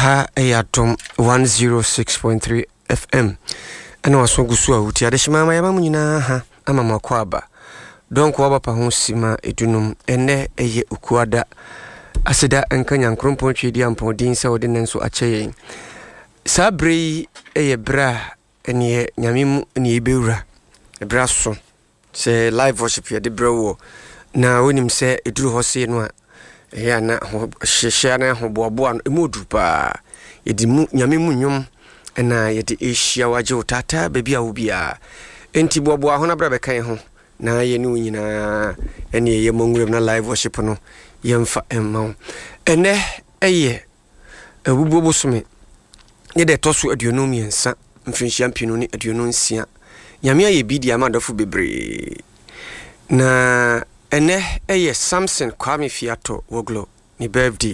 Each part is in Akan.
ha ayatom 106.3 FM ana waso gusu a wuti adeshima ma yaba munyina ha ama makwaba donc waba pa ho sima edunum ene eye ukuada aseda enkanya nkrompon twedi ampon din se wode nenso akyeye sabrei eye bra ene nyamemu ene ebewura ebra so se live worship ye de brawo na wonim se eduru hose no a ya na hyehyɛ na hoboaboa no emodu pa yedi mu nyamemu nyom na yedi ehia waje utata baby a wobia enti boaboa ho na bra bekan ho na ye ne nyina ene ye monwurem na live worship no yemfa emma ene eye ebubobo some ye de toso aduonum yensa mfinhia mpinu ne aduonum nsia nyame aye bidia madofo bebre na ene eye Samson Kwame Fiato Woglo ni birthday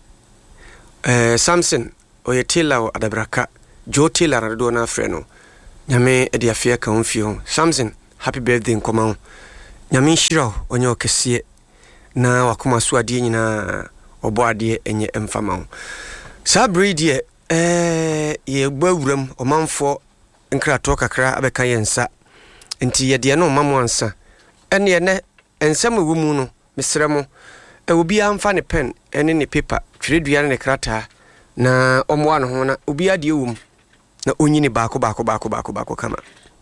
Samson oye Taylor adabraka Joe Taylor do na frɛ no nyame ede afia ka onfie Samson happy birthday nkoma nyame hira onye okese na wakoma so ade nyina obo ade enye emfama sabri de ye gbawuram omanfo nkrato kakra abeka yensa enti ye de no mamo ansa ene ensem ewumu no mesremo obi amfa ne pen ene ne paper twerɛdua ne krata na omoa no ho na obi ade ewum na onyini baako kama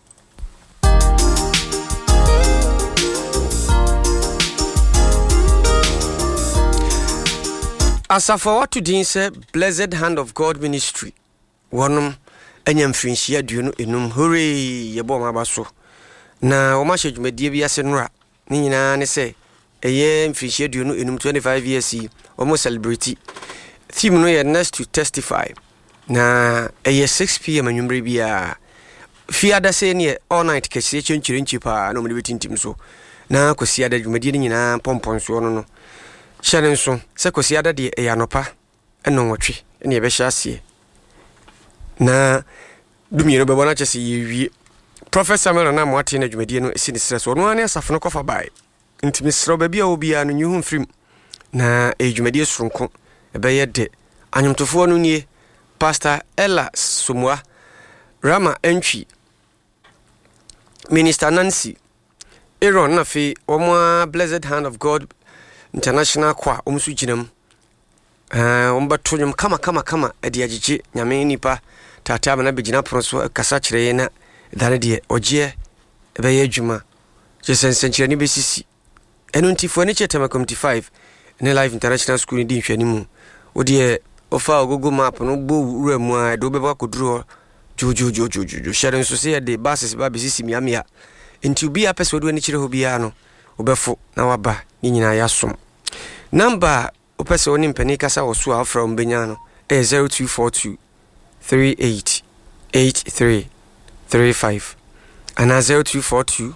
asafa watu din se Blessed Hand of God Ministry wonum enya mfinhia duonu enum hooray yebo mabaso na o ma hwedwumadie bi ase nora ni nyina ne se eye mfinhia duonu enum 25 years o mo celebrate theme no ye next to testify na eye 6 pm anwumre bia fiada se ne all night kese chenchirenchi pa no mde betintim so na kwasiada dwumadie ni nyina pompon so no hyɛne so sɛ kwasiada de eyanopa ɛno nwotwe ne yɛbɛhyɛ asie na dumiero bɛbɔ na kyɛse yɛwie Professor Samuel na moate na dwumadie no esi ne stress ɔno ane asafo no kɔfa bae ntimi srɛ ba bia obia no nyuhu mfrim na dwumadie soronko ɛbɛyɛ de anyomtofo no nie Pastor Ella Somua Rama Entry Minister Nancy Aaron na fe omo Blessed Hand of God International kwa omsu ginam ombato nyum kama ade agege nyame nipa tata na begina proso kasa kire na dane de ogie ebe ye adwuma je sensenkyere ni besisi eno ntifo ne chetema committee 5 ne live international school ni nhwani mu odi ofa Google map no bo wura mu a do beba koduro jojo share nso se de basis ba besisi miamia enti obi apese odo ani kire ho bia no obefo na waba ni nyina yasom number opese oni mpani kasa woso a from benyano 0242 388335 and 0242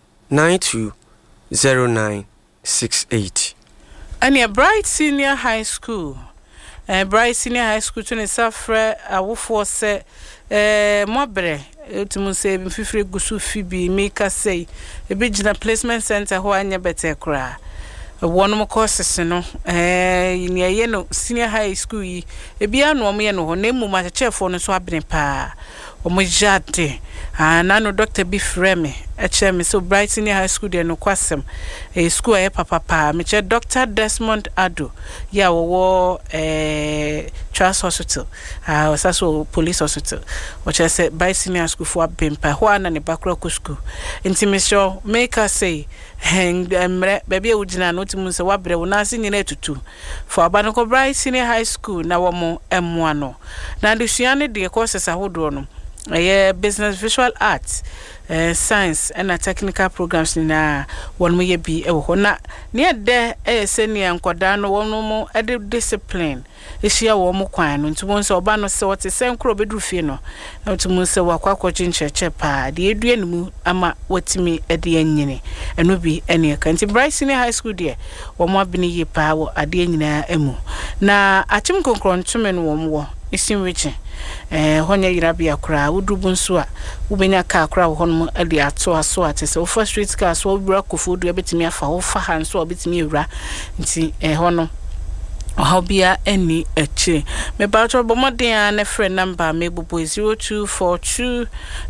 920968 and a Bright Senior High School Bright Senior High School to suffer awofo se mobre tumu se fifre gusu fibi make say e bigina placement center ho anya better kra one more courses no ye no senior high school yi e bia no mo ye no ho na mu ma chefo no so abene pa omo jate na no Dr. B Freme me so Bright Senior High School de no kwasem school e papa me che Dr. Desmond Ado ya wo Charles Hospital so police hospital which I said Bright Senior School for bempa ho na ne bakra ko school intimisho make us say hang baby ugina no timu se wabre wo na nyina etutu for abanko Bright Senior High School na wo mo M1 no na de suane de courses ahodo no business visual arts science and technical programs na one mo ye bi e wo na ne de senior nkoda no wono mo e discipline ehia wo mo kwan no ntumo se oba no se wote senkro bedru fie no ntumo se wakwa chincheche pa de edue nmu ama watimi e de anyine eno bi ene ka nti Bright Senior High School de wo mo abini ye pa wo ade anyina emu na achim konkron tumen wo mo isinwiche honya yirabia kra udubunso a ubenya ka kra wo hono ade ato aso atese wo first street car so bra kofodu ebetimi afa wo fa hanso obetimi ewura nti hono Hobia any eche Me bato bomodin a friend number me bubu 0242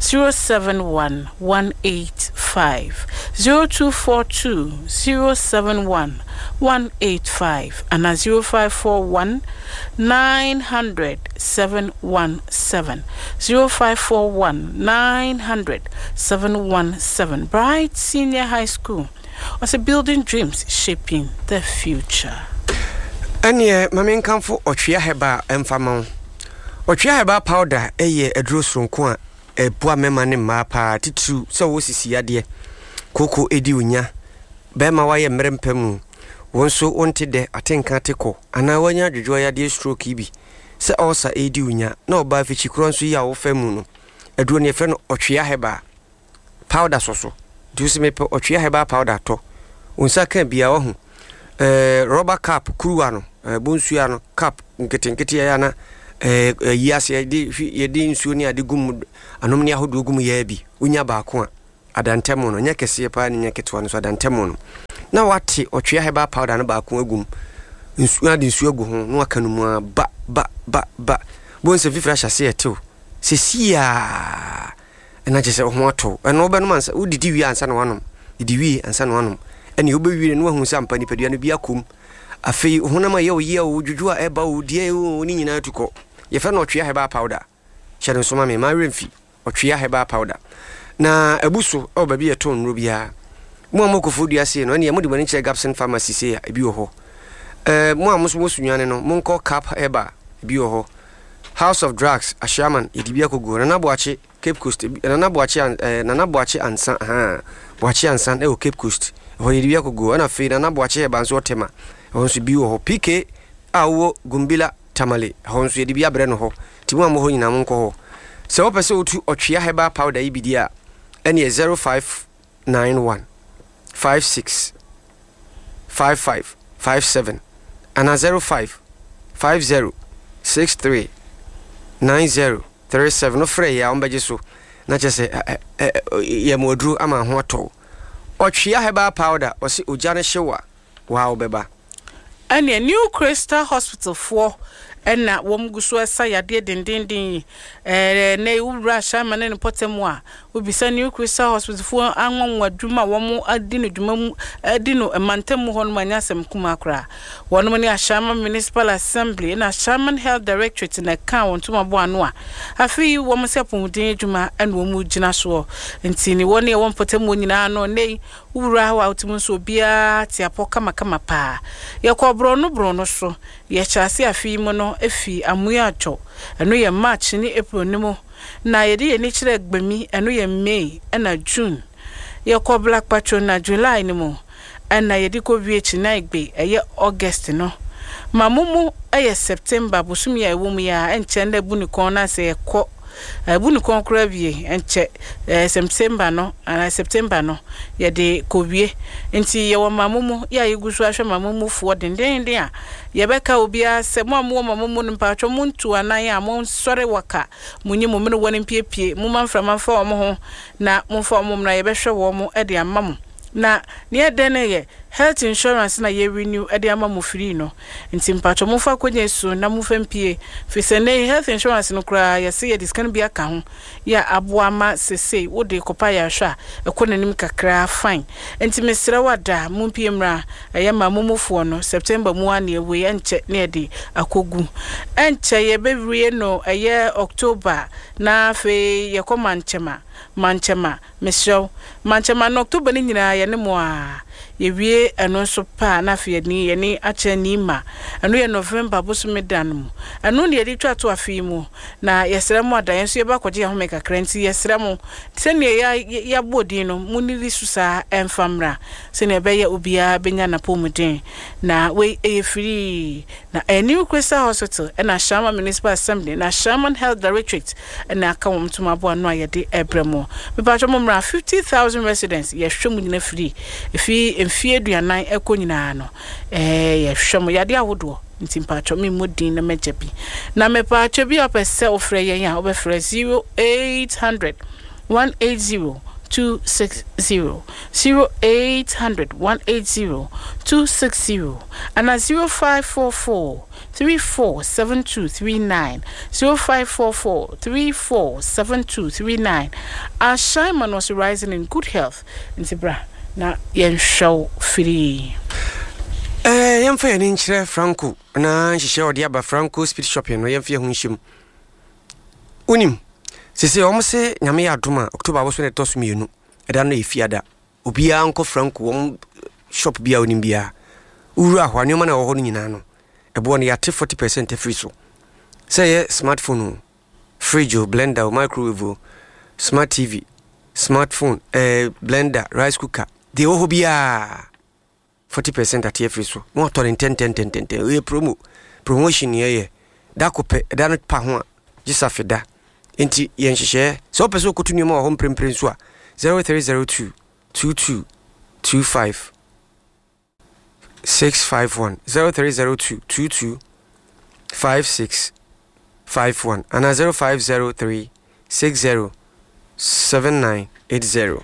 071 185 0242 071 185 and 0541 900 717 0541 900 717. Bright Senior High School was a building dreams, shaping the future. Anye mamin kanfo otwea heba emfama otwea heba powder eye aduro sonko a ebua mema ne ma pa titu so wo sisi ade koko edi unya bema waye mrempam wonso onte de atenka teko ana wanya dwodwo ya de stroke ibi se osa edi unya na oba fichi kro nso ya wo famu no aduro ne fe no otwea heba powder soso dusi me pe otwea heba powder to unsa kan bia wo ho rubber cap kuruwa no bonsuya no cap nketenkete ya na yiase yedi nsuo ni ade gum anom ni ahodo gum ya bi unya baako a adantemo no nya kese pa ni nya ketwa no so adantemo no na wate otwea heba powder no baako agum nsuo ade nsuo agu ho no aka no mu ba bonse fifra hyase etew sesia na jese ho ato eno be no mansa udidi wi ansa no wanom didi wi ansa no wanom eni obewiire no ahu sampa ni padua no bia kum afei honama ye o dwudwu a eba o die o ni nyina tuko ye fe no twea heba powder hyere nsoma me ma remfi otwea heba powder na abuso o ba bia ton ro bia mo amokofu dua se no eni ye mo de bani che Gapson Pharmacy se ya ebi wo ho mo amoso mo sunwane no mo nko cap heba ebi wo ho House of Drugs Ashaman edibia kogo na naboache Cape Coast na naboache ansan boache ansan e Cape Coast ho edibia kogo na fe na naboache heba nso otema honsu bi wo ho PK awo gumbila tamale honsu edibia bre no ho timu amho nyina mo nko ho se wo pese otu otwea heba powder ibidia ene 0591 56 55 57 ana 05 50 63 9037 no frey ya ombeje so na chese ye modru ama ho to otwea heba powder osi ojane hyewa wa obeba ane New Crystal Hospital for ena wom guso esa yade dendendin na ewura shama ne potemu a obisa New Crystal Hospital for anwon adwuma wom adino dwuma mu adino mantemu ho no manyasem kuma akra wono ne Ashama Municipal Assembly na Shaman Health Directorate na ka wonto mabo ano a afi wom sepomudin dwuma ene wom gina so ntini woni wom potemu nyina no nei wura wa otimu so bia tiapo kama pa yakobro no so ye chase afi mu no efi amuya cho eno ye March ni April ni mo na ye de ni kire gbami eno ye May na June ye ko Black Patron na July ni mo na ye de ko VH na igbe eye August no mamumu eye September busumi ya ewum ya enche nda bu ni kon na se ko bu ni kon kra wie enche September no ye de ko wie enti ye wo mamumu ya yegusu ahwe mamumu fo denden a ye beka obia se mo mamumu no mpatwo muntu anan a mo sore waka munyi mo me woni piepie mo manframa fa wo ho na mo fa mo na ye behwe wo mo e de amam na ne dene ye health insurance na ye renew e de amam free no nti mpatwo mo fa kwenye su na mo fampie fi se ne health insurance no kra ye se ye diskan bia ka ho ya aboama sese wo de kopa ya hwa ekononim kakra fine nti mesra wada mo piemra ye mamumufo no September mu an ye we enche ne de akogu enche ye bewie no ye October na fe ye manchema mesro manchema no October ni nyina ye ne mo a ye wie eno so pa na fe ni ye ni ache ni ma eno ye November bosume dan mu eno ne ye di twa to afi mu na ye sra mu adan so ye ba kwaje ho meka krenti ye sra mu se ne ya bodi no munili susa enfamra se ne be ye obia benya na pomuden na we e free na a New Crystal Hospital na Ashama Municipal Assembly na Shaman Health Directorate na aka wom tuma bo anu ayede ebremo me ba twom mra 50,000 residents ye hwem nyina free efi emfie aduanan ekonyina no ye hwem yade awodo nti mpacho me modin na mejebi na me pacho bi opese ofre yen ya obefre 0800 180 260 0800 180 260 and 0544 347239 0544347239. Our Simon was rising in good health in Zebra. Na yen show free. Yamfa yani nchire Franco na nhyehye odi aba Franco Speed Shopping no yamfa hu nhyim. Unim. Sese omse nyame ya adoma October bo so ne toso mienu. Eda no efiada. Obia nko Franco shop bia onim bia. Uru ahwane ma na wo ho nyina no. Ebo no yate 40% free so. Say smartphone, fridge, blender, microwave, smart TV, smartphone, blender, rice cooker. They all be 40% at free so. More than 10. We promotion here. Da kope, da not pa ho. Just afeda. Enti yen hye. So person ko tunu mo home prempren so a 0302 22 25 651 0302 22 56 51 and 0503 60 7980.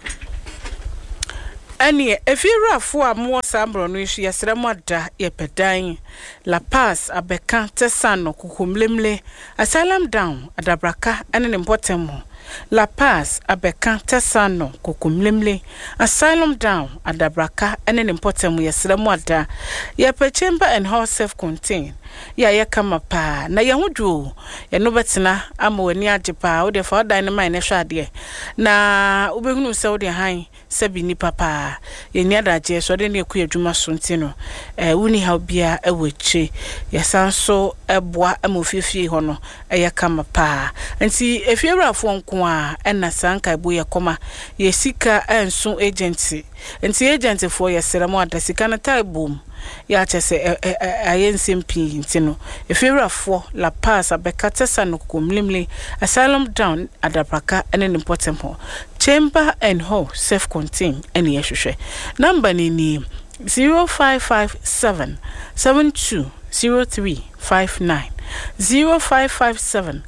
Anie efira fo amwo sambro no isu yesre moda yepedan La Paz abeka tesano kukumlemle asylum down adabraka ene ne mpotem ho La Paz abeka tesano kukumlemle asylum down adabraka ene ne mpotem yesre moda yepechemba and house self contain ya yekama pa na yehudu ye no betina amwani ajepa wo de fa dynamite ne hwade na ubehunu se wo de han sabi ni papa ye ni adaje so de ne ku adwuma so ntino wuni ha bia eweche yesanso eboa amofifie ho no yekama pa nti efiewrafo nko a na sanka ebo yekoma ye sika enso agency nti agency for yeseremo adasika na taibum ya chese ayensimpi ntino efirafo La Paz abekatesa no komlimli asylum down adabraka ene important ho chamber and ho self contain ene yehwehwe number ni 0557 720359 0557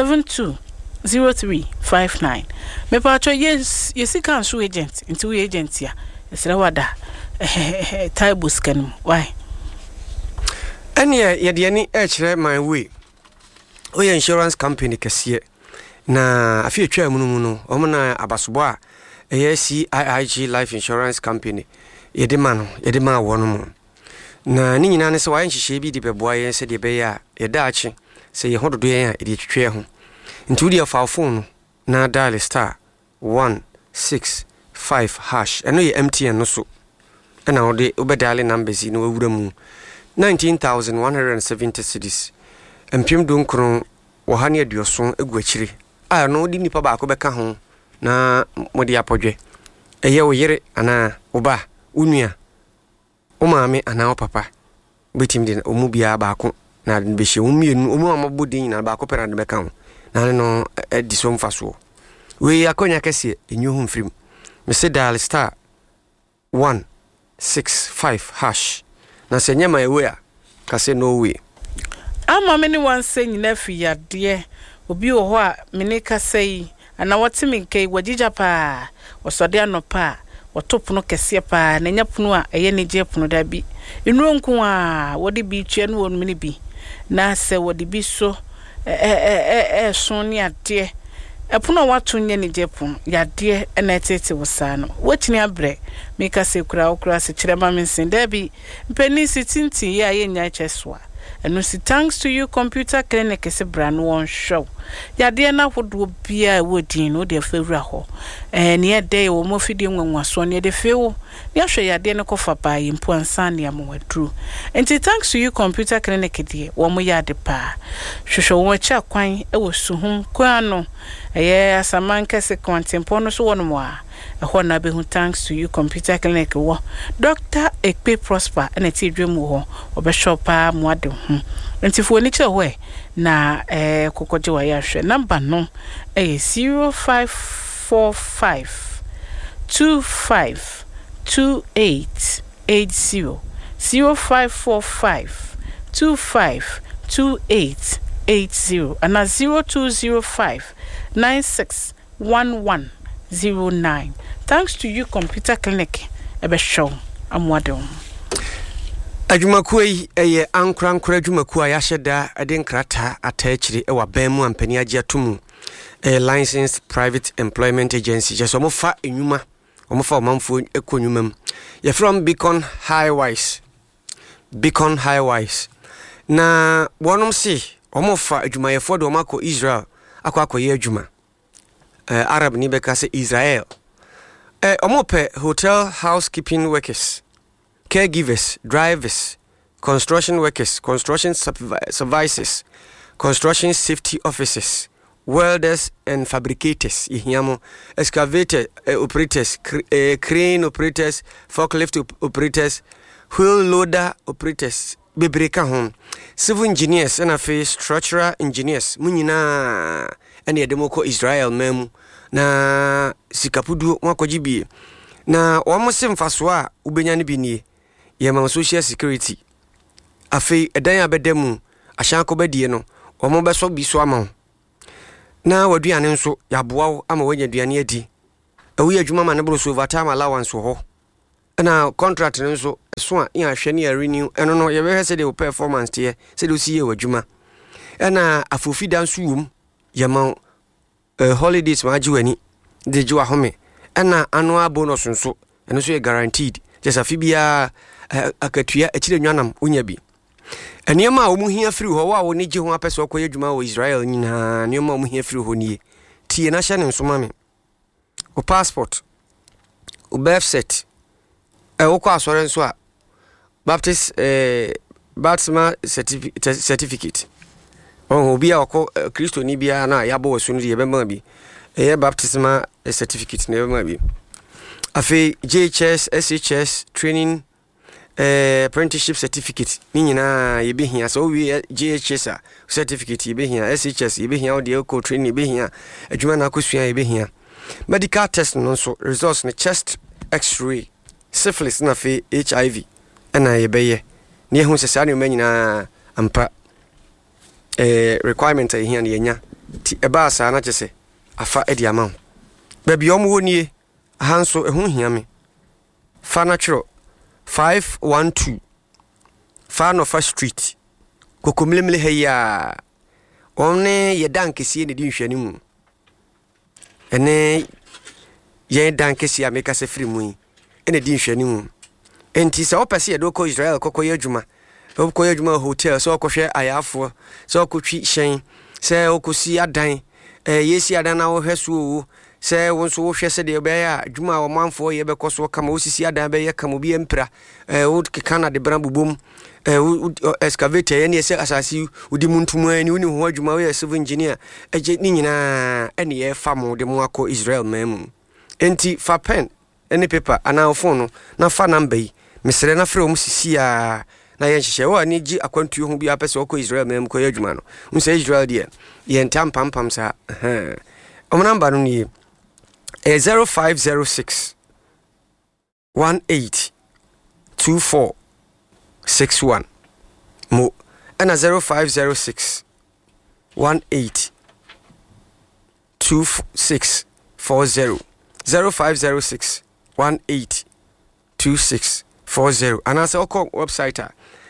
720359 me pacho yes yesika nso agent into agent ya esra wada taibus kanum why anya yede ani ekire my way oya insurance company kese na afi etwa mu no omna abasobo a CIIG life insurance company yede ma wono mu na ni nyina ne se wa nhihye bi de beboa yen se de be ya yeda achi se ye hododo yen a de twetwe ho nti wodi afa phone na dial star 165 hash eno ye MTN no so na ode obedale numbers no wawura mu 19,170 cedis empim donkron wohane aduoso eguachire a no di nipa ba ko beka ho na modi apodwe eye wo yere ana oba unua o maame ana o papa betim de o mu bia ba ko na be hye wo mienu o mu amabodi na ba ko pera de beka ho na no edi so mfaso we akonya kese enyu hu mfrim me se dial star 165 hash na senye ma ewe a kase no way ama meni wan se nyina fi yade obi wo ho a meni kase yi ana wotimi nke wagija pa osode anopa wotopono kese pa na nyapono a eye ne je pono da bi inu nko a wodi bi tue no wonu meni bi na se wodi bi so so ni ade epono watu nye ne je pono yade na etete wosa no wotini abre meka se kura se kirema mensin da bi mpeni sitinti ya ye nya cheswa eno si thanks to you computer clinic se brand one show yade na hodo bia wodin no de fewura ho ne ede wo mo fidi nwanwaso ne de fewo ne ahwe yade ne kofa pa yimpo ansan ne amwadru enti thanks to you computer clinic de wo mo yade pa hwehwe wo cha kwan wo suhum kwano asamanka se kwantempo no so wono mo a ho na be hu thanks to you computer clinic wo Dr. Ekpe Prosper na ti dwemu ho obeshopa mo ade hu enti fo ni che ho na kokoje wa ya hwe number no 0545 25 2880 0545 25 2880 and 0205 961109. Thanks to you computer clinic ebe show amwade Adwumakuo yi eye ankra adwumakuo ya hyeda ade nkrata atachiri ewa banmu ampani age atomu licensed private employment agency just omofa enwuma omofa omanfo ekonwumam ye from Beacon Highwise na wonom si omofa adwumayefo de omako Israel akwakoye adwuma Arab ni beka se Israel omope hotel housekeeping workers, caregivers, drivers, construction workers, construction supervisors, construction safety officers, welders and fabricators, excavator operators, crane operators, forklift operators, wheel loader operators, bebreka home, civil engineers and structural engineers, munyina and yedemoko Israel memu na sikapudu mwakojibi na wamose mfasoa ubenyane binie yema social security afi edan abedemu ahyanko badie no omo beso biso ama na waduane nso yaboawo ama wanya duane adi awu adwuma ma ne bro so overtime allowance ho na contract nso so a ya hwe ne renew eno no ye be se de performance tie se de osi ye wadwuma na afofi dan so wom yema holidays ma jiwani de jiwa home na annual bonus nso eno so ye guaranteed just afibia akatua akire nwanam onya bi eniema omu hia free ho wa wo ne ji ho apese okoye dwuma wo Israel nyina eniema omu hia free ho nie tie na hye ne nso ma me o passport o birth cert wo kwa asore nso a baptist baptismal certificate obi a wako Kristo ni bia na yabo wasu ni yebema bi baptismal certificate na yebema bi afi JHS SHS training apprenticeship certificate ni nyina yebehia so wi JHS certificate yebehia SHS yebehia audio co training yebehia adwuma na akosua yebehia medical test no so results ne chest x-ray syphilis na fi HIV na yebeye ni ehun sesa ne manyina ampa requirement here na yenya ti eba sa na chese afa edi ama ba bi omo wonie hanso ehun hia me fa natural 512 Fanofa Street kokomlemle heya onne ye dankesie ne di nhwani mu ene ye dankesie ameka se firi mu ene di nhwani mu enti se opese ye doko Israel kokoye adwuma okoye adwuma hotel so okohwe ayafo so okotwi hyen se okosi adan yesi adan na wo hweso se wonso wo hwe se de be ya adwuma wo manfo ye be koso kama osisi adan be ye kama bi empra wo kekana de bran bubom excavator ye ne se asasi udi muntumu ani woni ho adwuma wo civil engineer eje ni nyina ene ye famo de mo akọ Israel memu enti fa pen ene paper ana phone no na fa number yi mesere na frɛ wo sisi a na ye hyehyɛ wo ani gi akwantuo ho bi apese okọ Israel memu ko ye adwuma no unse Israel de ye ntam pam sa number no ni 0506 18 24 61 mo and 0506 18 26 40 0506 18 26 40 and as our website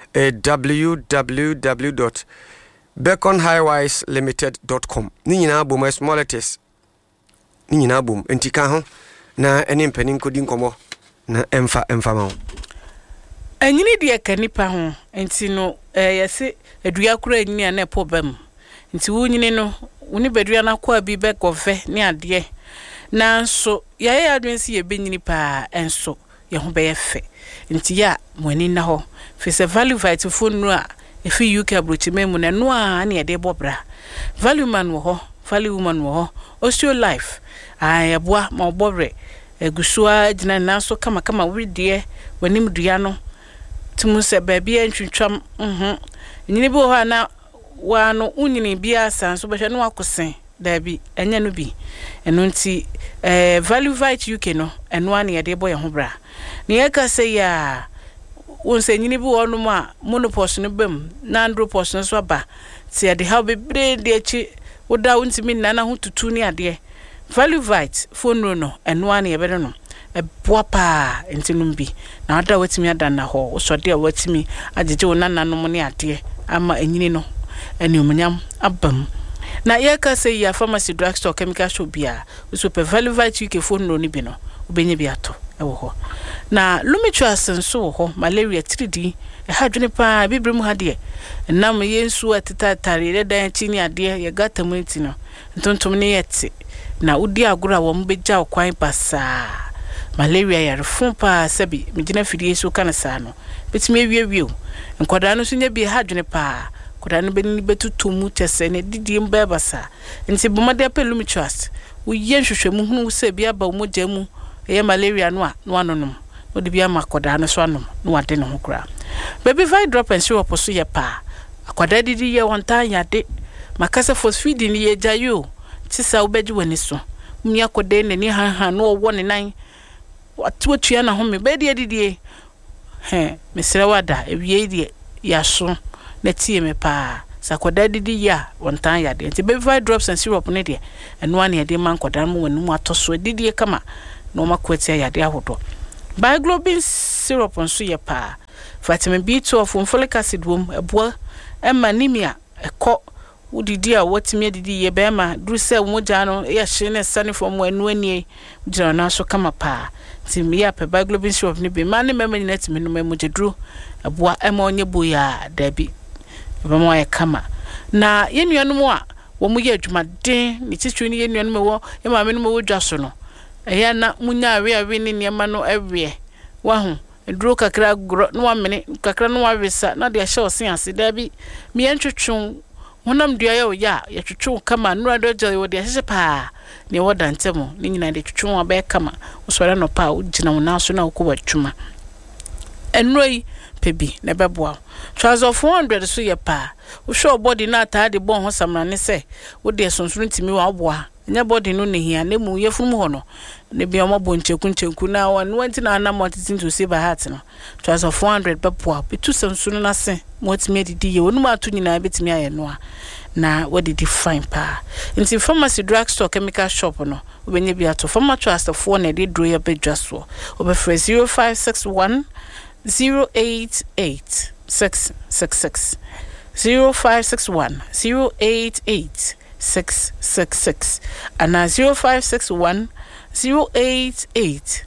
www.beaconhighwiselimited.com ni nyina bom small letters ni nyina bom entika ho na ene mpanin kodi nkomo na emfa ma anyini de kanipa ho enti no yese adua kura anyini na problem enti wo nyini no woni badua na kwa bi be gofe ne ade na nso yaye adwensi ye benyini pa enso ye ho be yefe enti ya mwani na ho fi value vite phone no a efi UK abrochimemu na no a na ye de bobra value man wo ho value woman wo ho osteo life ayaboa ma obobre egusua gina na so kama widie wanim dua no tumu se baabi antwitwam nyini bi ho na wa no unyini bia san so behwe no akosen dabi enya no bi eno nti value vite UK no eno an ye de boy ho bra ne ye ka se ya wonse nyini bi wo no ma monopause no bam na andropause no so ba ti ye de ha bebre de achi woda untimi nana ho tutu ni ade value vite phone no eno an ye be no boa pa entinum bi na ada watimi ada na ho so de watimi ajeje wonana no ne ade ama enyini no eniomnyam abam na yeka say ya pharmacy drugstore chemical shop bia so pe Velvet UK phone no ni bi no obenye bi ato ewo ho na Lumitrol senso ho malaria 3D ha dwene pa bibrem ha de nam yensu ateta tare dan chini ade ye gata munti no ntontom ne yete na udi agura wo mbegya okwan basa malaria yarefo pa sabi migina fidie so kana sa no betimi awiawie nkoda no so nya bi ha dwene pa koda no beni betutu mu tese ne didie mba basa nti bomade apelu trust wo ye hwehwemu hunu se bia ba mo jamu eye malaria no a no anonom wo de bia makoda no so anom no ade no ho kra baby vi drop and syrup so ye pa akoda didi ye wonta yade makasa phosphide ni ye jayo tisa ubeji wani so mia kode ne ni han no wo ne nan watuatua na ho me be de didie mesere wada ewie de yaso na tie me pa sakoda didi ya wontan ya de nti baby drops and syrup ne de eno ane de man koda mo wanu mu atoso didi kama no makwati ya de ahodo Bioglobin syrup nso ye pa vitamin B12 folic acid wom ebo anemia ekọ udidi a watimi didi ye be ma duru se moja no ya hye ne sane from wanu anie jira na so kama pa tim ya pe Bioglobin syrup ne be ma ne mema ni natimi no moja duru ebo ema onye boya dabi bama ya kama na yenuanu a wo mu ye adwumaden ni titwi ni yenuanu wo ye ma me no wo dwa so no eya na munya awe ni niema no awe wa hu eduro kakra gro no wa mene kakra no wa wesa na de ahye osen ase dabi me entwetwu honam dua ya oya ya twetwu kama nura doje wo de ahye pa ne wo dantemo ni nyina de twetwu wa ba kama usora no pa ugina wona so na ukwa twuma enroi pebi na beboa trousers of 400 so ye pa wo show body na ta de bon ho samra ne se wo de sonso ntimi wa boa nya body no ne hia ne mu yefum ho no ne bia mo boncheku na wan wanti na na motitin to see by heart no trousers of 400 beboa bitu sonso no na se motimi didi ye wonu ma to nyina betimi aye no a na what did fine pa in pharmacy drugstore chemical shop no obenye bia to pharmacy trust for na de dro ya bedwa so obefre 0561 088 666 0561 088 666 and 0561 088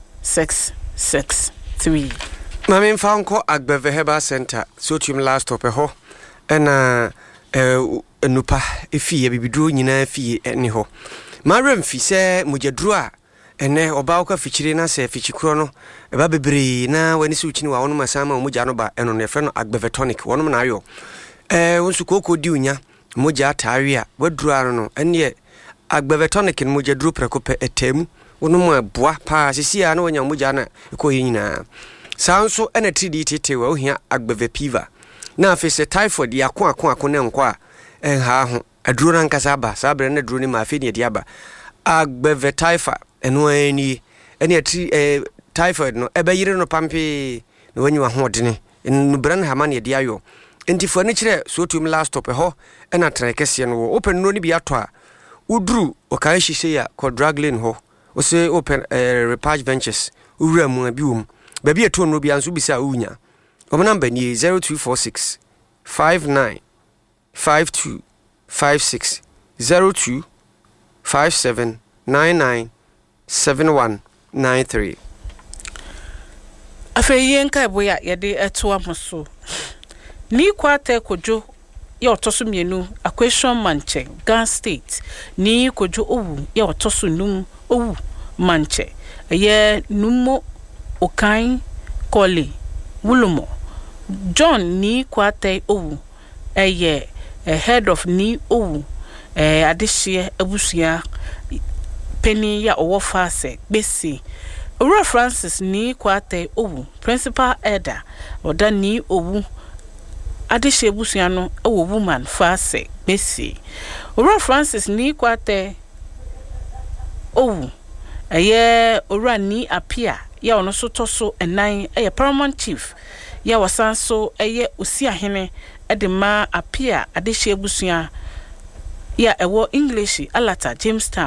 663. Mami mfanko Agbeve Herbal Center so tum last stop ho na nupa efie bibiduro nyina efie eni ho marem fi se mojaduro a ene oba oka fichire na se fichikuro no eba bebre na wani se uchini wa wono masama moja no ba eno ne fe no Agbeve tonic wono na ayo wonsu koko di unya moja atawe a waduro no ene Agbeve tonic no mojaduro prekope etemu wono mu aboa pa sisi a na wonya moja na eko yina sanso ene 3D tete wa ohia Agbeve piva na afese typhoid ya ko ne nkwa ha ho aduro na nkasa ba sabre na aduro ni ma afi ne dia ba Agbeve typha eno ani ene typhoid no ebe yire no pampe no wanyi ho odene no bran ha ma ne dia yo enti fo ne kire so tum last stop ho ena trekese no open no ni bi ato a udru o kai hihye ya ko drug lane ho o se open Repage Ventures ura mu abiwum ba bi eto no bi anso bi sa unya o number ni 0246 59 52 56 02 57 99 7193. Afeyen kai boya yede eto amoso ni kwate kojo ye otoso mienu Aquation Manche Gan State ni kojo owu ye otoso num owu Manche ye numo okan kole wulumo John ni kwate owu eye head of ni owu adehye abusia penny ya owofa se gbesi Owura Francis ni kwate owu principal elder oda ni owu adehye abusia no ewo woman fa se gbesi Owura Francis ni kwate owu owura ni apia ya ono so toso enan paramount chief ya wasanso osiahene edema apia adehye abusia ya ewo English alata Jamestown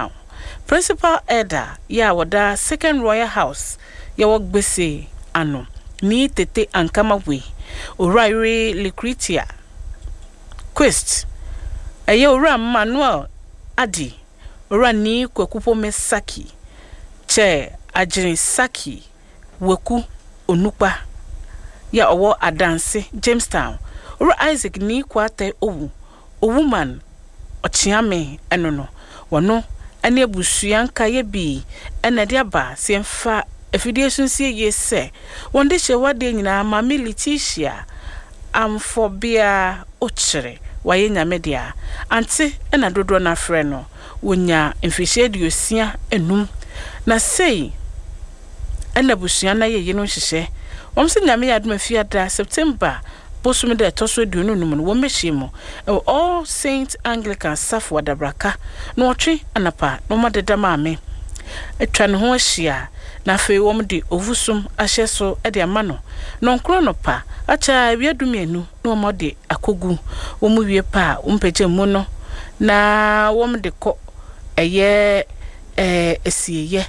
principal elder ya wada Second Royal House ya wogbese ano ni tete ankama we Uraire Lucretia Quest eye ura Manuel Adi ura ni kwekupo mesaki che ajirin saki weku onupa ya owo adanse Jamestown ura Isaac ni kwate owu woman ochiame enono wono ane abusuanka ye bi ena de aba semfa affiliation sie yese wonde hwewade nyina ma Letitia amfobia ochire waye nyamedia ante ena dodo na frɛ no wonya mfihye duosia enum na sei ena busuana ye yino hyehyɛ womse nyame yadoma fiada September Bosumi de toso duonu no wo mehimo All Saint Anglican Saf Wadabraka no otwe anapa no madeda maame etwa ne ho ahia na afei wo mde ovusum ahye so e de amano no nkro no pa acha wiadumienu no mode akogu wo mu wie pa wo mpagye mu no na wo mde kɔ eye esieye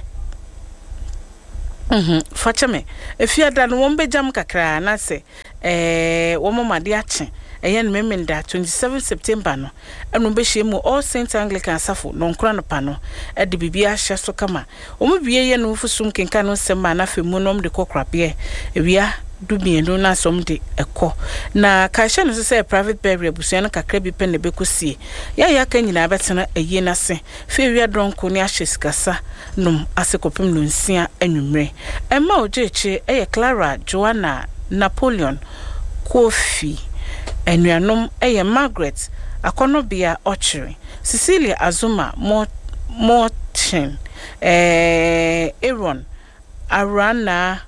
fachame efiada no wo mbejam kakra na se wo mama de ache eyen memenda 27 September no enu be hwemu All Saint Anglican Safo no nkra no pa no e de bibia hye so kama wo mu bie ye no fusum kenka no sema na femu no mde kokkrabe ewia dumienu na som de ekɔ na ka hye no se private burial busuan no kakra bi pen ne bekosie ya ka nyina betena eyi na se fe ewia dronko ne ahye sikasa nom asekopem no nsia anwumre emma ojeche eye Clara Joanna Napoleon Kofi enuanom eye Margaret Akonobia Ochiri Cecilia Azuma Morton Aaron Arana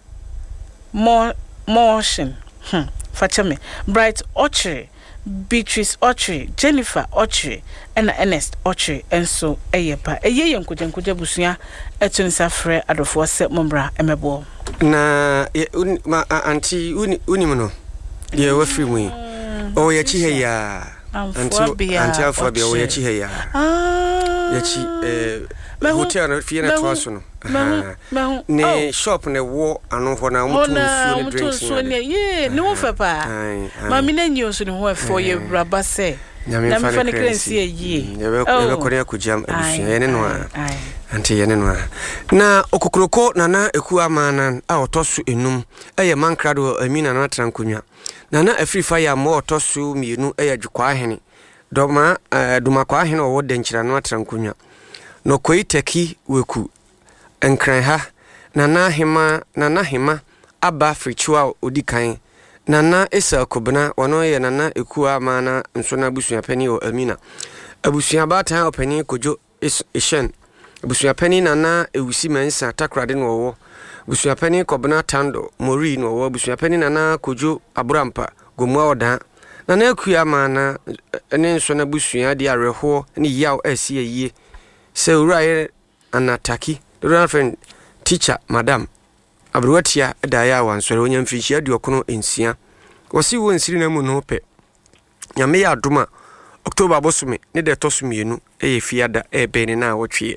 Motion fachame Bright Ochiri Beatrice Ochiri Jennifer Ochiri and Ernest Ochiri enso eyepa eye yenkojenkoje busua etunisa frɛ adofo se mombra emebo na anti unimuno ye wafri mu o ya chi he ya anti afobia o ya chi he ya ya chi hotel na fie na twaso no ne shop ne wo ano ho na mutu nsuo ne drinks ye ne wo fa pa mami na nyi osu ne ho afo ye braba se na me fa ne krensi ye ye ko ne akujam abusua ye ne no anti ye ne no na okokroko nana eku amana a otoso enum eye mankrado amina na trankonwa nana afrifa ya mo otoso mienu eye dwekwa ahene duma kwa ahene owo denkyira no atrankonwa no koiteki weku enkran ha nana hema aba frichua odikan nana esa kobna wono ye nana eku amana nso na busua pani o amina abusua batan opani kojo ishen abusua pani nana ewusi mensa takrade no wo abusua pani kobna tando mori no wo abusua pani nana kojo abrampa gomwa odan nana eku amana ene nso na busua de areho ne yaw asi yie se uraye anataki the friend teacher madam abruatia daya wansore onya mfinchi aduokono ensia wosi wo nsiri na mu no pe nyame ya adoma October abosume ne de tosumienu fiada beni na wotwe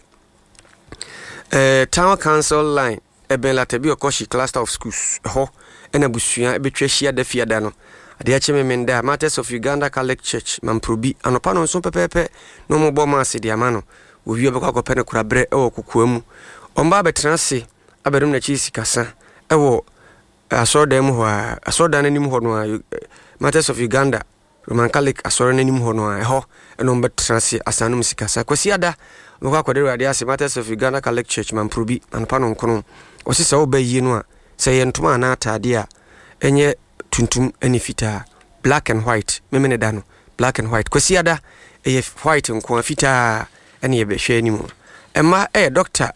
town council line ben latabi okoshi cluster of schools ho ena busua betwa hia da fiada no ade ache memenda Martyrs of Uganda Catholic Church mamprobi anopa no so pepepe no mo bo ma se dia ma no owie be kwa pene kurabre ewo kokoamu omba betranse abedum na chi sikasa ewo asodam ho asodan anim ho no Martyrs of Uganda Roman Catholic asodan anim ho no ho eno betranse asanum sikasa kwasiada mokwa kwadere ade ase Martyrs of Uganda Catholic Church mamprobi anopa no nkono osisa obayi no a se yentuma na atade a enye tuntum anifita black and white memene da no black and white kwasiada white nko afita ene ye behwe animu emma doctor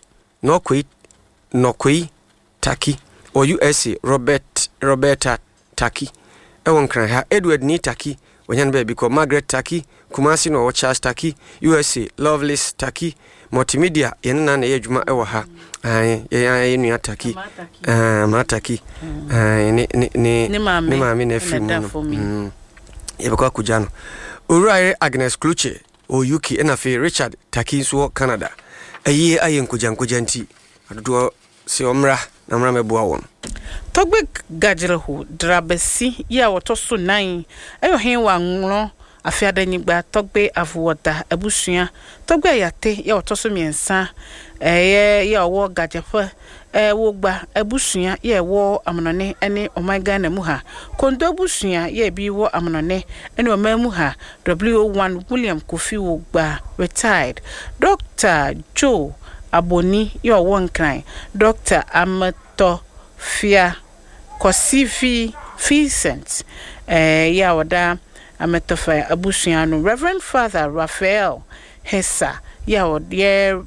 nokoi Taki or USA Roberta Taki ewon kran ha Edward ni Taki wanyan be because Margaret Taki Kumasi no Charles Taki USA Loveless Taki multimedia yenna na yedwuma ewo ha ye nua Taki Mataki ni mami na film ye bekwa kujano Uraire Agnes Kluche o UK enafe Richard Taki so Canada ayi ayen kujanti adodo se omra na mra meboa won Togbe gajrehu drabesi ya wotoso 9 ayo hen wa nro afiada nyigba togbe avuoda abusua togbe yate ya wotoso miensa ya wo gajefa wo gba abusua ya wo amonone ene omega na mu ha kondo abusua ya bi wo amonone ene omamu ha W1 William Kofi wo gba retired Dr. Joe Aboni ya wo nkran Dr. Amato Fia Kosifi Vincent ya wada ametofa abusuano Reverend Father Raphael Hessa ya wada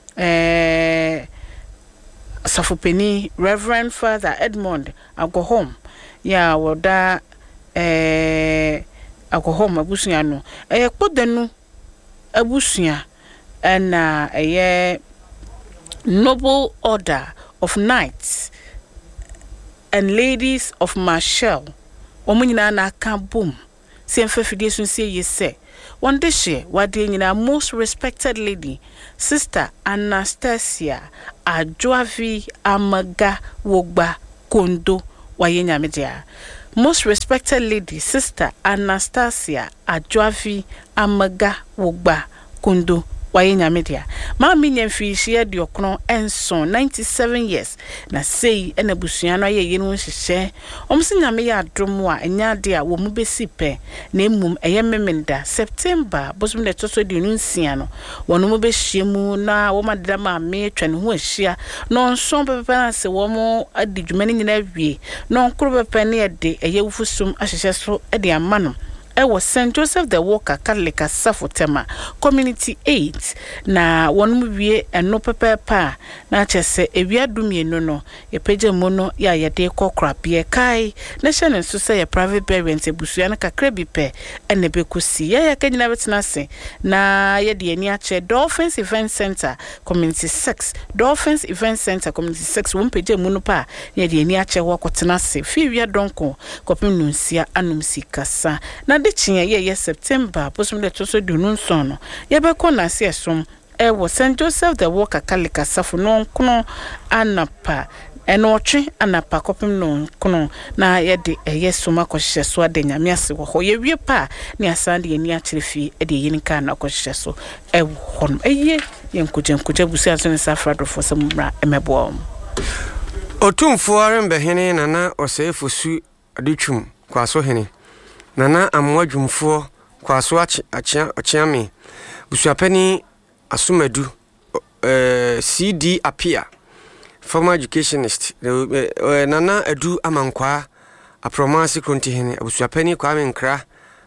Safopeni Reverend Father Edmond Agohom ya wada Agohom abusuano kpodenu abusuan na Noble Order of Knights and Ladies of Marshall omunyina na aka boom semfa fidie so se yese one day she wade nyina most respected lady Sister Anastasia Adjoavi Amaga Wogba Kondo wayenya media most respected lady Sister Anastasia Adjoavi Amaga Wogba Kondo wayenya media mami nyamfishia diokno enson 97 years na sei enabusuan no ye yenu hihye omsinyame ya adromo a enya de a wo mu besipe na emum memenda September bosum de toso de nunsia no wono mu behyiemu na wo madeda ma me twa ne ho ahia no nson pepe na se wo mu adidwuma ni nyina wie no nkoro pepe na ye de eyewufusum ahihye so de amano Ewo St. Joseph the Walker Catholic Asafotema Community 8 na wonu wie eno pepepa na chese ewia dumienu no yepeje mono ya yede kokkrapie kai na hye nso se ye private parents ebusua na kakra bi pe ene bekusi ya kanyina betina se na yede ani ache Dolphins Event Center Community 6 Dolphins Event Center Community 6 wompeje mono pa yede ani ache wo kotena se fi wia donko kopim nunsia anumsi kasa na ye September posum de toso dunun sono ye be kona se som ewo St. Joseph the Walker Catholic Asafo no kono anapa enotwe anapa kopim no kono na ye de ye soma kohye so adenya ase wo ho ye wie pa ne asande ye ni akyrefi e de yinika na kohye so ewo hon eye ye nkujenkuja busi aso ne safrado fo samra emebo otumfo arembe hene nana osefo su adutwum kwaso hene nana amwadwumfo kwaso achiame busuapani asumadu CD Apia former educationist nana edu amankwa apromasi kontihene busuapani kwa menkra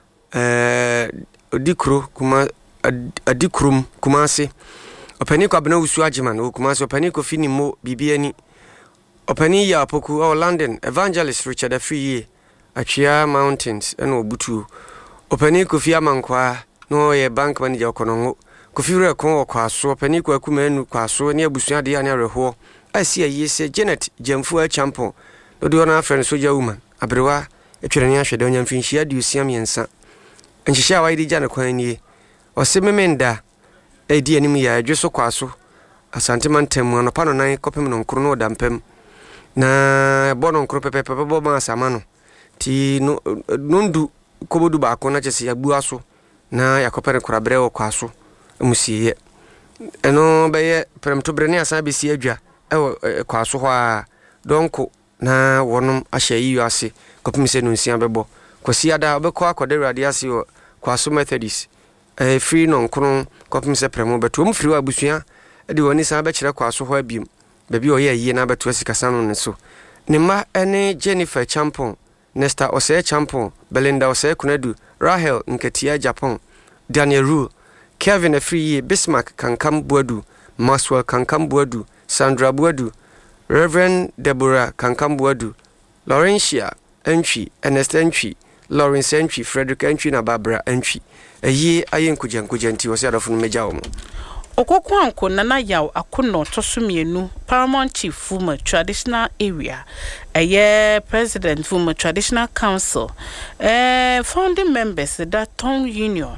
adikrum kumase opani kwa bena usu ajiman kumase opani ko finimo bibiani opani ya poku o London evangelist Richard Afriye Achia Mountains eno butu opani Kofi Amankwa no ye bank manager konongo Kofi re kon kwaso opani ko akumanu kwaso ne abusua de ane reho asi ayese Janet Jamfu Champion do do na friend soja woman abrewa etwerani ahwede onya mfinhia de usiam yensa enhihia wa ide gya ne kwan nie osememenda edi anim ya adweso kwaso asante mantem no pano nan kopem no nkro no dampem na bono nkro pepepe bo ma samano ti nondu kobodu ba ko na chese yabu aso na yakopere korabre wo kwaso musiye eno beye premto brene asa be si adwa kwaso ho a donko na wonum ahye yi ase kopim se no nsia bebo kwasi ada obekọ akode rade ase kwaso Methodist free no nkono kopim se premo beto mu free abusua de woni sa be kire kwaso ho abiem bebi oye yi na beto asikasa no ne so ne ma ene Jennifer Champon Nesta Ose Champion, Belinda Ose Kunadu, Rahel Nketia Japan, Daniel Rule, Kevin Afriye, Bismarck Kankam Buadu, Maxwell Kankam Buadu, Sandra Buadu, Reverend Deborah Kankam Buadu, Laurentia Entry, Ernest Entry, Lawrence Entry, Frederick Entry na Barbara Entry. Eye ayen kujanti wose adofo meja wo. Okokwanko nana yaw akono tosumienu Paramount Chief Fuma Traditional Area President Fuma Traditional Council founding members that Town Union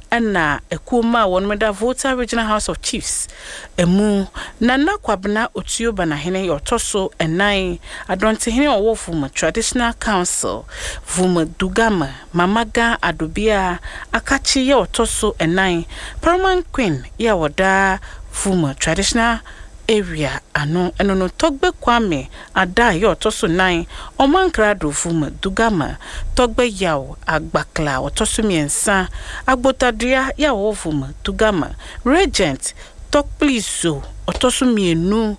ana ekuma won meda Volta Regional House of Chiefs emu Nana Kwabena Otuo Banahene yotoso enai adonte hene owo Vuma Traditional Council Vuma Dugama Mamaga Adobia akachi ye otoso enai Paramount Queen ya wada Vuma Traditional area ano enono Togbe Kwame ada ye otoso 9 Omankrado Vuma Dugama Togbe yaw agbakla otoso miensa agbotadria ya wo Vuma Dugama Regent Tokpliso otoso mienu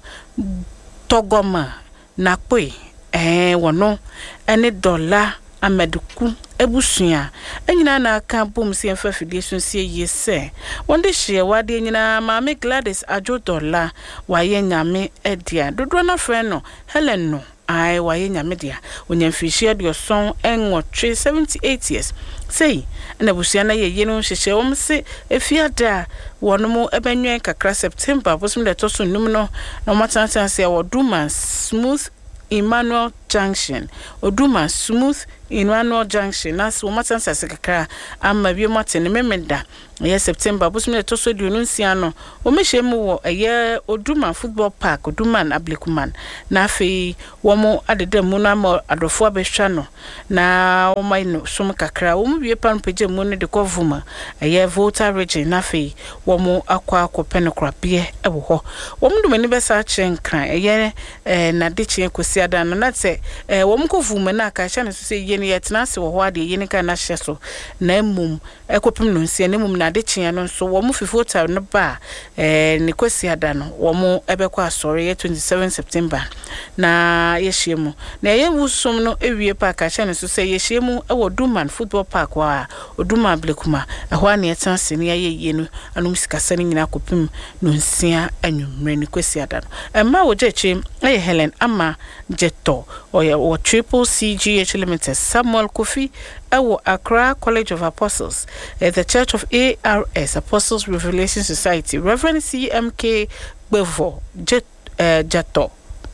Togoma nakwe wono ene dollar ameduku ebusuya enyina na aka bom se emfa fidiesun se yese wonde hye wade enyina maame Gladys Ajo dollar waye nyame edia dodo na frɛ no Helen no ai waye nyame dia onyamfihye de oson enwotwe 78 years sei na busuya na ye no hyehye wom se efiada wono ebenwen kakra September bosum de toso num no na matantan se woduma smooth Emmanuel Junction Oduma Smooth Emmanuel Junction nas wo matansa sekakra amma bi matene memenda ye September bosum de toso de nunsia no wo mehye mu wo ye Oduma Football Park Oduma Ablekuman na afei wo mo adeda mu na ma adofo abehwa no na wo mai no som kakra wo mu bi pan page mu ne de kovuma ye Volta Region na afei wo mo akwa akopene bie ewo ho wo mu dum ni besa chenkran ye na de chen kosi ada no na te wo mu kovuma na aka hye ne so se ye ne yetena se wo ho ade ye ne ka na hye so na mum ekopem no nsia ne mum na de chen no so wo mu fifota no ba ne kosi ada no wo mu ebekwa asore ye 27 September na ye hyemu na ye wusum no ewie park a chane so se ye hyemu e Oduma Football Park wa Oduma Ablekuma ho ane yetena se ne ye no anum sikasa ne nyina kopim no nsia anwumre ne kosi ada no emma wo jeche e Helen ama jeto o Triple CGH Limited Samuel Kofi ewo Accra College of Apostles the Church of ARS Apostles Revelation Society Reverend CMK Bevo Jato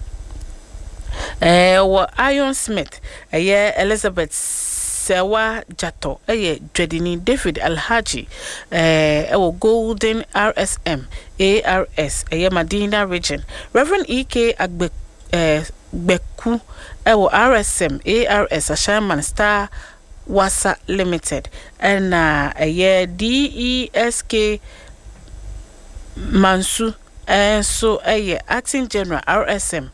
wo Iron Smith Elizabeth Sewa Jato Dredini David Alhaji ewo Golden RSM ARS Madina Region Reverend EK Beku ewo RSM ARS Ashaman Star Wasa Limited and DESK Mansu so acting general RSM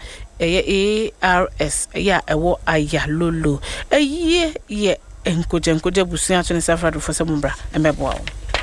ARS ewo ayalolo ye enkoje busuya to ne safra do fose mumbra emeboa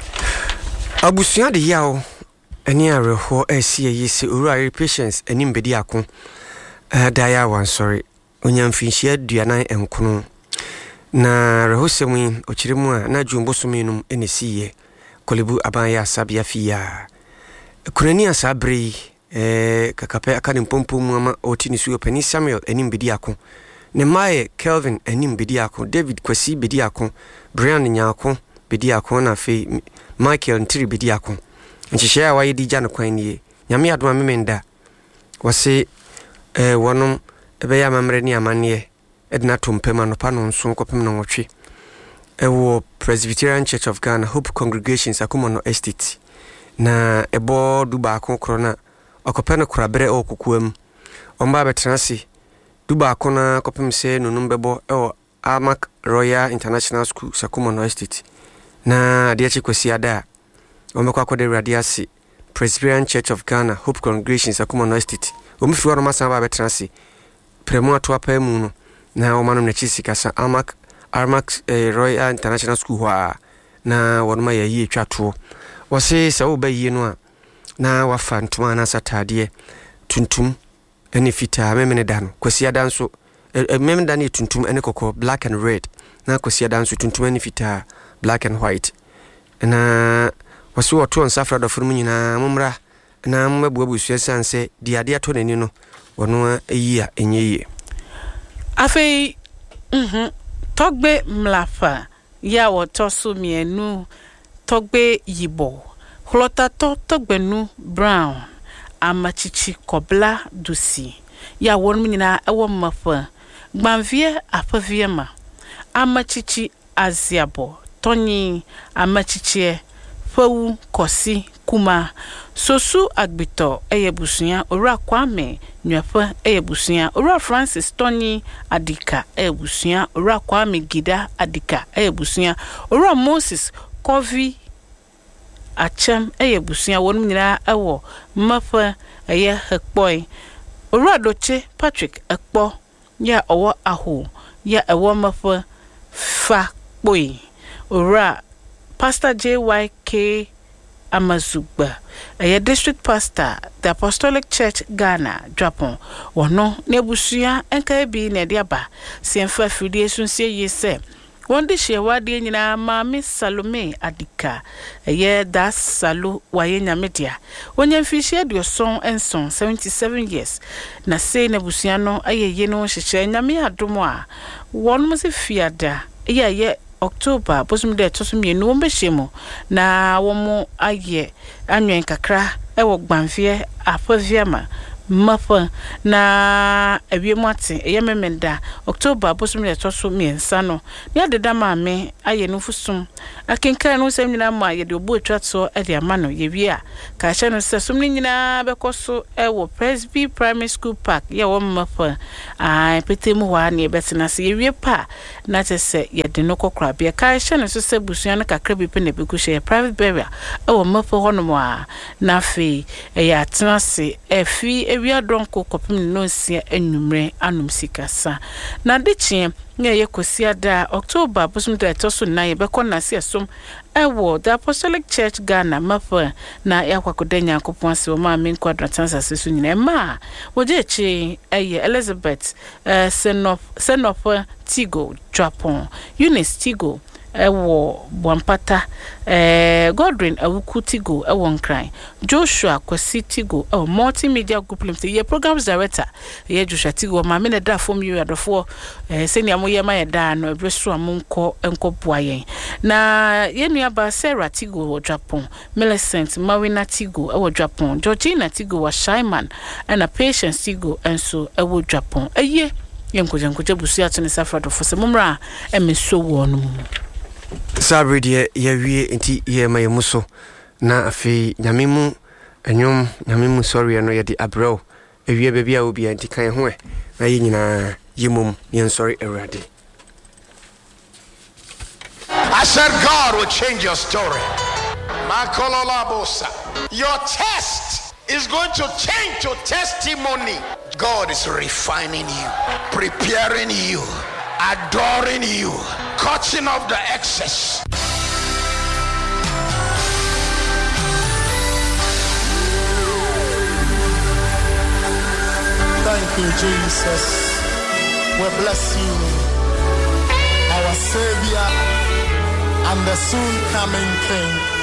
abusuya de yawo eni areho esie yesi urare patience enim bedi akon daya wan sorry onyamfinhia duanan enkono na rehosemi ochiremu a na dwumbosomenu enesiye kolebu abanya sabia fia kunani asabre kakape akane pompom ama otini suyo pani Samuel enim bedi akon ne mae Kelvin enim bedi akon David Kwasi bedi akon Brian Nyako bedi akon na fe Michael Ntiri bedi akon nchihye a waye dija no kwan nie nyame adoma memenda wase wonom ebe ya mamre ni amane edna tompema no pa no nso kopem no nwotwe ewo Presbyterian Church of Ghana Hope Congregation Sakumono Estate na ebo duba akon na okopene kurabre okukuam omba betransi duba akona kopem se nonum bebo ewo Amak Royal International School Sakumono Estate na de chikwasi ada omekwa kwade radiasi Presbyterian Church of Ghana Hope Congregation Sakumono Estate omifiwa no masaba betransi premo atwa pa mu no na omanu na chisikasa Amak Royal International School wa na wonuma yayi etwato wose se wo bayi no a na wafa ntuma na satade tuntum ene fita memene da no kwasi ada nso memene da ne tuntum ene kokko black and red na kwasi ada nso tuntum ene fita black and white na wose wo to nsafra do furu nyina mumra na mmabuabu suasanse diade ato nani no wono ayi a enye afei Togbe mlafa ya wotoso mienu Togbe yibo Klota Togbenu Brown amachichi kobla dusi ya won nyina ewo mafa gbanvie apaviema amachichi aziabo Tony amachichi Pawu Kosi Kuma Sosu Agbito Eyebusia Ora Kwame Nyapa Eyebusia Ora Francis Tony Adika Eyebusia Ora Kwame Gida Adika Eyebusia Ora Moses Kovi Achem Eyebusia wonum nyina ewo Mapa eye Hekboy Ora Doche Patrick Ekpo ya owo aho ya ewo Mapa fa boy Ora Pastor JYK Amazugba, a district pastor, the Apostolic Church Ghana, Japon, Wano, Nebusia, and Kabi Nediaba, Sienfa Fudiasun say ye say. One dish ye wadi in Mammy Salome Adika, a year das Salu Wayena Media. When you shared your song and song 77 years, na say Nebusiano, a ye no she Nami Adumoa. One was a fiada, ye. October bosum de tosum ye no mbeshemo na womo aye anwen kakra e wo gbanfie afaviama mapa na ewiemu ate eyememenda October bosum de tosum miensa no ne adeda ma me aye no fusum akenkan no sem nyina ma ye de obo atwato e de ama no ye wi a ka hye no sesum ni nyina bekoso e wo Presby Primary School Park ye wo mapa ai petemu wa ne betena se ye wi pa na tese ye de no kokra bia ka hye no so se busua no kakra bi pe ne be ku hye private burial e wo mapa hono mo a na fe e ya tena se e fi wi adonko kopim no nsia anwumre anum sikasa na de chie nga ye kosia da October bosum da toso na ye bekọ na se som ewo the Apostolic Church Ghana mapa na yakwakoda Nyankopon se o ma men kwadratansa se so nyina ma woje chi eye Elizabeth Senop Tigo Japon Eunice Tigo ewo Bwampata Godwin Awuku Tigo ewo Nkran Joshua Kwesi Tigo multimedia group limited ye programs director ye Joshua Tigo ma me na da form you adofo senior mo ye ma ye da no ebreso amonko enkoboa yen na ye nuaba Sarah Tigo wo Japan Millicent Mawina Tigo ewo Japan Georgina Tigo wa Shaiman and a Patience Tigo enso ewo Japan eye yenkoje busia to ne safrado fo se momra emeso wo no Sabre de ye wie enti ye ma yemuso na afi nyamemu enyom nyamemu sorry no ye di abro ewie bebia obi anti kan ho na ye nyina yemum ye sorry erade. I said God will change your story. Your test is going to change to testimony. God is refining you, preparing you, adoring you, cutting off the excess. Thank you, Jesus. We bless you, our Savior and the soon coming King.